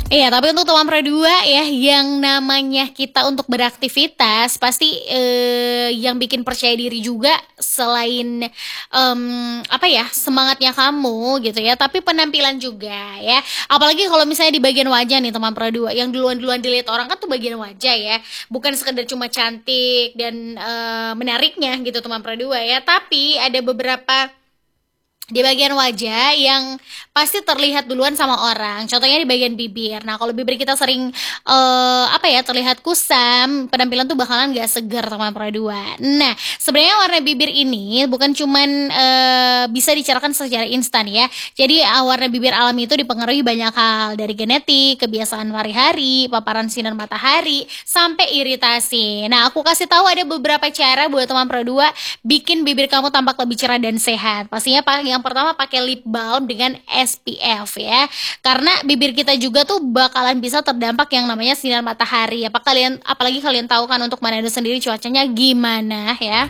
Iya, tapi untuk teman Pro 2 ya, yang namanya kita untuk beraktivitas pasti yang bikin percaya diri juga selain apa ya, semangatnya kamu gitu ya, tapi penampilan juga ya. Apalagi kalau misalnya di bagian wajah nih teman Pro 2 yang duluan-duluan dilihat orang kan tuh bagian wajah ya, bukan sekedar cuma cantik dan menariknya gitu teman Pro 2 ya, tapi ada beberapa di bagian wajah yang pasti terlihat duluan sama orang. Contohnya di bagian bibir. Nah, kalau bibir kita sering apa ya terlihat kusam, penampilan tuh bakalan gak seger teman Pro 2. Nah, sebenarnya warna bibir ini bukan cuman bisa dicerahkan secara instan ya. Jadi warna bibir alami itu dipengaruhi banyak hal dari genetik, kebiasaan hari-hari, paparan sinar matahari, sampai iritasi. Nah, aku kasih tahu ada beberapa cara buat teman Pro 2 bikin bibir kamu tampak lebih cerah dan sehat. Pastinya yang pertama pakai lip balm dengan SPF ya. Karena bibir kita juga tuh bakalan bisa terdampak yang namanya sinar matahari. Apalagi kalian tahu kan untuk Manado sendiri cuacanya gimana ya.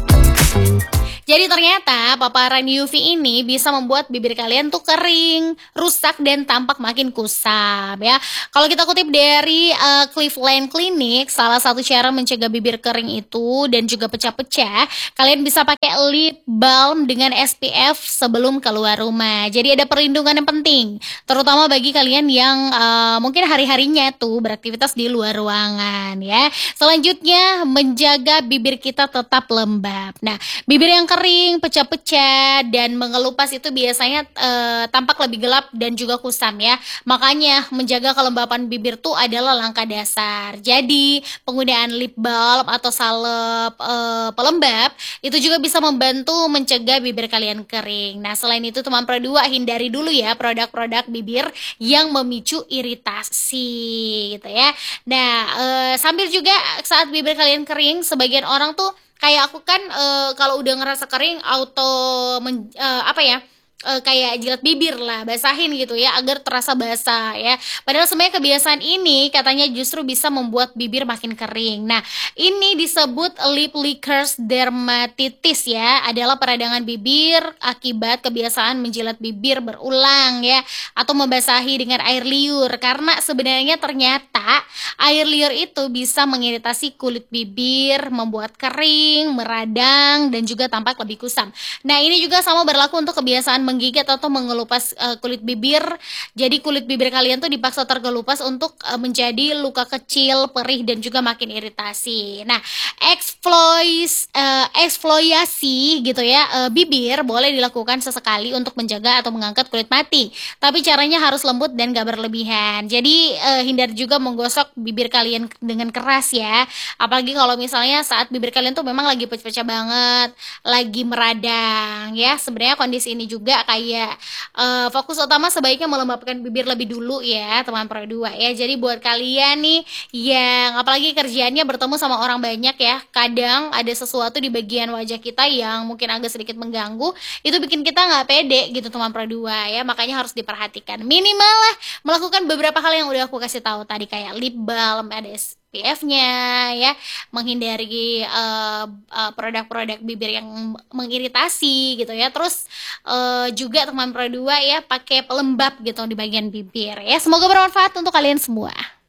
Jadi ternyata paparan UV ini bisa membuat bibir kalian tuh kering, rusak dan tampak makin kusam ya. Kalau kita kutip dari Cleveland Clinic, salah satu cara mencegah bibir kering itu dan juga pecah-pecah, kalian bisa pakai lip balm dengan SPF sebelum keluar rumah. Jadi ada perlindungan yang penting, terutama bagi kalian yang mungkin hari-harinya tuh beraktivitas di luar ruangan ya. Selanjutnya menjaga bibir kita tetap lembab. Nah, bibir yang kering, pecah-pecah, dan mengelupas itu biasanya tampak lebih gelap dan juga kusam ya. Makanya menjaga kelembapan bibir tuh adalah langkah dasar. Jadi penggunaan lip balm atau salep pelembab itu juga bisa membantu mencegah bibir kalian kering. Nah, selain itu teman Pro 2 hindari dulu ya produk-produk bibir yang memicu iritasi gitu ya. Nah, sambil juga saat bibir kalian kering, sebagian orang tuh kayak aku kan kalau udah ngerasa kering auto apa ya kayak jilat bibir lah, basahin gitu ya agar terasa basah ya. Padahal sebenarnya kebiasaan ini katanya justru bisa membuat bibir makin kering. Nah, ini disebut lip lickers dermatitis ya, adalah peradangan bibir akibat kebiasaan menjilat bibir berulang ya atau membasahi dengan air liur, karena sebenarnya ternyata air liur itu bisa mengiritasi kulit bibir, membuat kering, meradang, dan juga tampak lebih kusam. Nah, ini juga sama berlaku untuk kebiasaan menggigit atau mengelupas kulit bibir. Jadi kulit bibir kalian tuh dipaksa terkelupas untuk menjadi luka kecil, perih, dan juga makin iritasi. Nah, eksfoliasi gitu ya bibir boleh dilakukan sesekali untuk menjaga atau mengangkat kulit mati. Tapi caranya harus lembut dan gak berlebihan. Jadi hindari juga menggosok bibir kalian dengan keras ya. Apalagi kalau misalnya saat bibir kalian tuh memang lagi pecah-pecah banget, lagi meradang ya. Sebenarnya kondisi ini juga kayak fokus utama sebaiknya melembabkan bibir lebih dulu ya teman Pro 2 ya. Jadi buat kalian nih yang apalagi kerjaannya bertemu sama orang banyak ya, kadang ada sesuatu di bagian wajah kita yang mungkin agak sedikit mengganggu, itu bikin kita nggak pede gitu teman Pro 2 ya. Makanya harus diperhatikan, minimal lah melakukan beberapa hal yang udah aku kasih tahu tadi, kayak lip balm ada SPF-nya ya, menghindari produk-produk bibir yang mengiritasi gitu ya. Terus juga teman Pro 2 ya pakai pelembab gitu di bagian bibir ya. Semoga bermanfaat untuk kalian semua.